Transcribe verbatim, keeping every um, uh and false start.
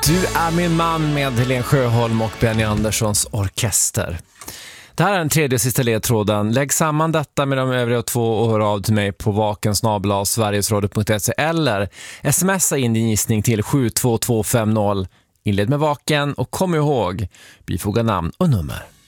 Du är min man med Helen Sjöholm och Benny Anderssons orkester. Det här är den tredje och sista ledtråden. Lägg samman detta med de övriga två och hör av till mig på vaken snabel-a sverigesradio punkt se eller smsa in din gissning till sju två två fem noll. Inled med vaken och kom ihåg, bifoga namn och nummer.